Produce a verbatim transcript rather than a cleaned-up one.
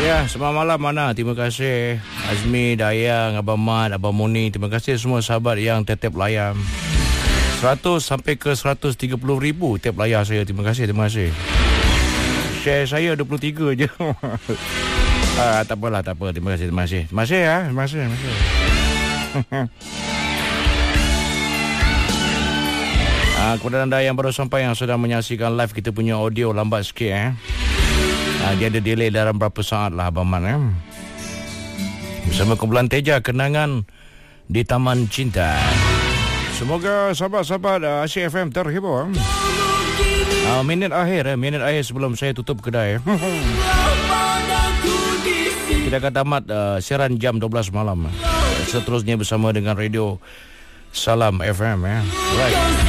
Ya, selamat malam Mana. Terima kasih Azmi, Dayang, Abang Mat, Abang Moni. Terima kasih semua sahabat yang tetap layan. seratus sampai ke seratus tiga puluh ribu tiap layar saya. Terima kasih, terima kasih. Share saya dua puluh tiga je. ah, tak apalah, tak apa. Terima kasih, terima kasih. Terima kasih ya. Terima kasih, terima kasih. ah, kepada anda yang baru sampai, yang sedang menyaksikan live, kita punya audio lambat sikit eh. Ah, dia ada delay dalam berapa saat lah Abang Man eh. Bersama kumpulan Teja, Kenangan di Taman Cinta. Semoga sahabat-sahabat uh, Asyik F M terhibur. Uh, minit akhir eh, minit akhir sebelum saya tutup kedai. Kita akan tamat uh, siaran jam dua belas malam. Seterusnya bersama dengan Radio Salam F M eh. Right.